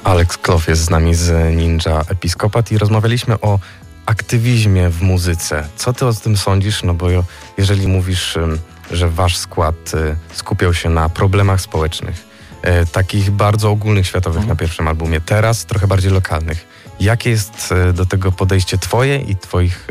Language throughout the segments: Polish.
Alex Kloff jest z nami z Ninja Episkopat i rozmawialiśmy o aktywizmie w muzyce. Co ty o tym sądzisz? No bo jeżeli mówisz, że wasz skład skupiał się na problemach społecznych, takich bardzo ogólnych, światowych na pierwszym albumie, teraz trochę bardziej lokalnych. Jakie jest do tego podejście twoje i twoich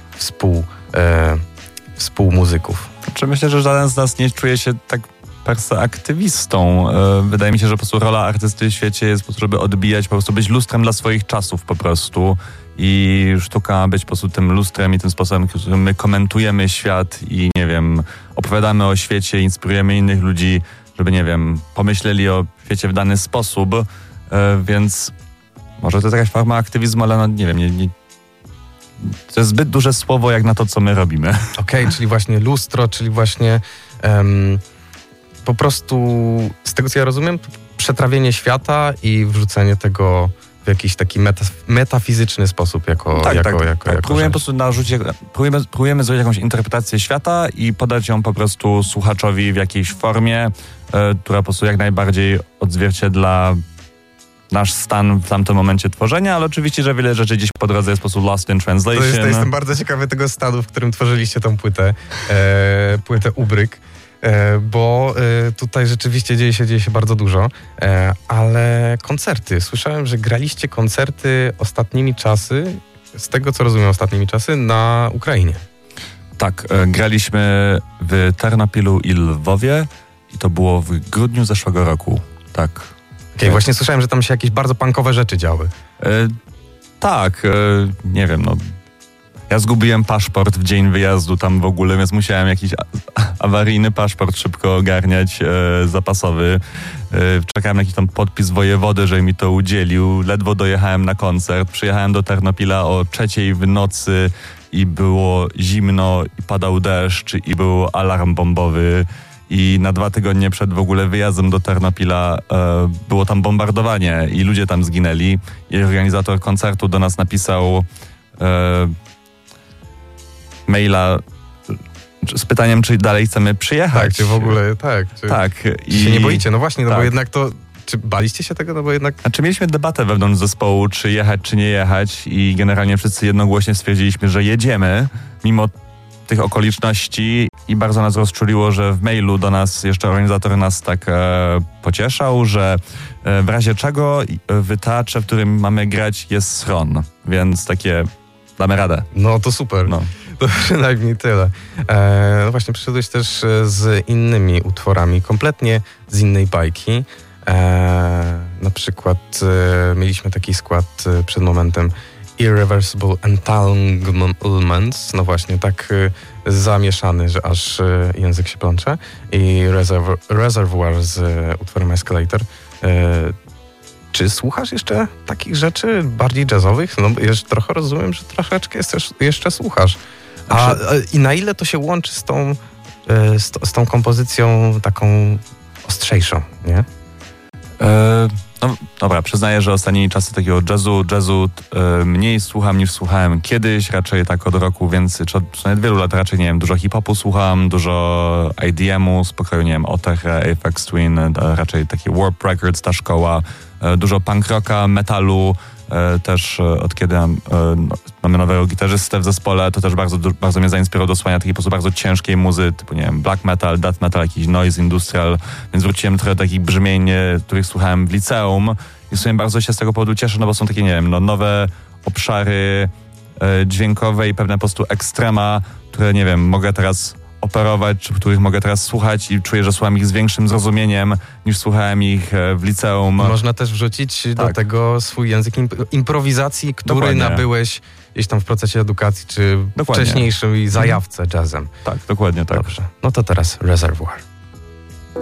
współmuzyków? Myślę, że żaden z nas nie czuje się tak per se aktywistą. Wydaje mi się, że po prostu rola artysty w świecie jest po prostu, żeby odbijać, po prostu być lustrem dla swoich czasów po prostu. I sztuka ma być po prostu tym lustrem i tym sposobem, którym my komentujemy świat i, nie wiem, opowiadamy o świecie, inspirujemy innych ludzi, żeby, nie wiem, pomyśleli o świecie w dany sposób. Więc może to jest jakaś forma aktywizmu, ale no, nie wiem, to jest zbyt duże słowo jak na to, co my robimy. Okej, czyli właśnie lustro, czyli właśnie po prostu, z tego co ja rozumiem, przetrawienie świata i wrzucenie tego w jakiś taki metafizyczny sposób jako próbujemy po prostu próbujemy zrobić jakąś interpretację świata i podać ją po prostu słuchaczowi w jakiejś formie, która po prostu jak najbardziej odzwierciedla nasz stan w tamtym momencie tworzenia, ale oczywiście, że wiele rzeczy gdzieś po drodze jest po prostu lost in translation. Jestem bardzo ciekawy tego stanu, w którym tworzyliście tą płytę Ubryk, bo tutaj rzeczywiście dzieje się bardzo dużo, ale koncerty. Słyszałem, że graliście koncerty ostatnimi czasy, z tego co rozumiem ostatnimi czasy, na Ukrainie. Tak, graliśmy w Ternopilu i Lwowie i to było w grudniu zeszłego roku. Tak. Okej, właśnie słyszałem, że tam się jakieś bardzo punkowe rzeczy działy. Nie wiem, no. Ja zgubiłem paszport w dzień wyjazdu tam w ogóle, więc musiałem jakiś awaryjny paszport szybko ogarniać, zapasowy. Czekałem na jakiś tam podpis wojewody, żeby mi to udzielił. Ledwo dojechałem na koncert. Przyjechałem do Ternopila o 3:00 w nocy i było zimno, i padał deszcz, i był alarm bombowy. I na 2 tygodnie przed w ogóle wyjazdem do Ternopila było tam bombardowanie i ludzie tam zginęli. I organizator koncertu do nas napisał maila z pytaniem, czy dalej chcemy przyjechać. Tak, czy w ogóle, tak. Czy się nie boicie? No właśnie, bo jednak to... Czy baliście się tego? No bo jednak... Znaczy mieliśmy debatę wewnątrz zespołu, czy jechać, czy nie jechać i generalnie wszyscy jednogłośnie stwierdziliśmy, że jedziemy, mimo tych okoliczności i bardzo nas rozczuliło, że w mailu do nas jeszcze organizator nas tak pocieszał, że w razie czego w teatrze, w którym mamy grać, jest schron, więc takie damy radę. No to super. No. To przynajmniej tyle. No właśnie przyszedłeś też z innymi utworami, kompletnie z innej bajki. Na przykład mieliśmy taki skład przed momentem Irreversible Entanglements, no właśnie, tak zamieszany, że aż język się plącze. I Reservoir z utworem Escalator. Czy słuchasz jeszcze takich rzeczy bardziej jazzowych? No już trochę rozumiem, że troszeczkę jeszcze słuchasz. I na ile to się łączy z tą kompozycją taką ostrzejszą, nie? No dobra, przyznaję, że ostatnimi czasy takiego jazzu mniej słucham niż słuchałem kiedyś, raczej tak od roku, więc czy nawet wielu lat raczej, nie wiem, dużo hip-hopu słucham, dużo IDM-u, spokoju, nie wiem, Oteche, Aphex Twin, raczej takie Warp Records, ta szkoła, dużo punk rocka, metalu, też od kiedy mamy nowego gitarzystę w zespole, to też bardzo mnie zainspirowało do słuchania takiej po prostu bardzo ciężkiej muzy, typu, nie wiem, black metal, death metal, jakiś noise industrial, więc wróciłem trochę takich brzmień, których słuchałem w liceum i w sumie bardzo się z tego powodu cieszę, no bo są takie, nie wiem, nowe obszary dźwiękowe i pewne po prostu ekstrema, które, nie wiem, mogę teraz operować, czy których mogę teraz słuchać i czuję, że słucham ich z większym zrozumieniem niż słuchałem ich w liceum. Można też wrzucić do tego swój język improwizacji, który nabyłeś gdzieś tam w procesie edukacji, czy wcześniejszej zajawce jazzem. Tak, dokładnie tak. Dobrze, no to teraz Reservoir.